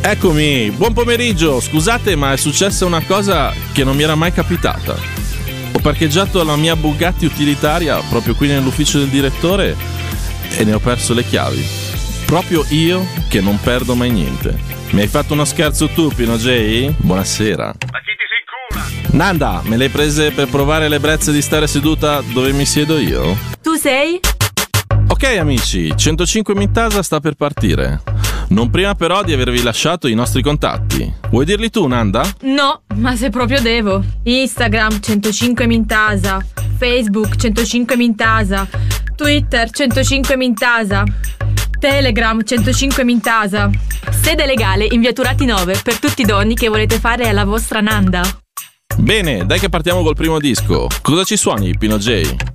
Eccomi, buon pomeriggio. Scusate, ma è successa una cosa che non mi era mai capitata. Ho parcheggiato la mia Bugatti utilitaria proprio qui nell'ufficio del direttore e ne ho perso le chiavi. Proprio io che non perdo mai niente. Mi hai fatto uno scherzo tu, Pino J? Buonasera. Ma chi ti si incula? Nanda, me le hai prese per provare l'ebbrezza di stare seduta dove mi siedo io? Tu sei? Ok amici, 105 Mintasa sta per partire. Non prima però di avervi lasciato i nostri contatti. Vuoi dirli tu, Nanda? No, ma se proprio devo. Instagram 105 Mintasa, Facebook 105 Mintasa, Twitter 105 Mintasa, Telegram 105 Mintasa. Sede legale in via Turati 9 per tutti i doni che volete fare alla vostra Nanda. Bene, dai che partiamo col primo disco. Cosa ci suoni, Pino J?